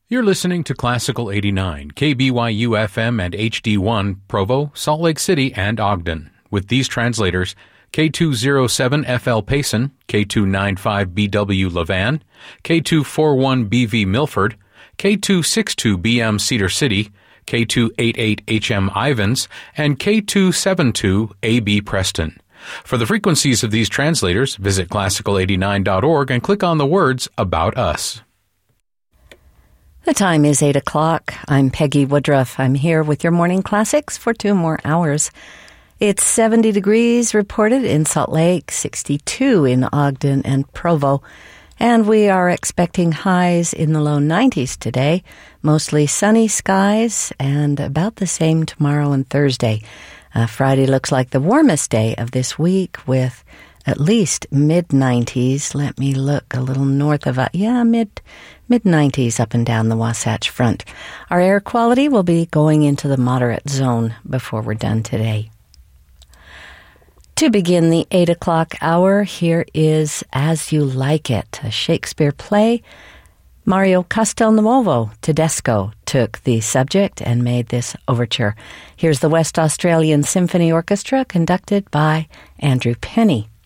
You're listening to Classical 89, KBYU FM and HD1, Provo, Salt Lake City, and Ogden. With these translators, K207FL Payson, K295BW Levan, K241BV Milford, K262BM Cedar City, K288HM Ivans, and K272AB Preston. For the frequencies of these translators, visit classical89.org and click on the words About Us. The time is 8 o'clock. I'm Peggy Woodruff. I'm here with your morning classics for 2 more hours. It's 70 degrees reported in Salt Lake, 62 in Ogden and Provo, and we are expecting highs in the low 90s today, mostly sunny skies, and about the same tomorrow and Thursday. Friday looks like the warmest day of this week with at least mid-90s. Let me look a little north of, mid-90s up and down the Wasatch Front. Our air quality will be going into the moderate zone before we're done today. To begin the 8 o'clock hour, here is As You Like It, a Shakespeare play. Mario Castelnuovo Tedesco took the subject and made this overture. Here's the West Australian Symphony Orchestra conducted by Andrew Penny.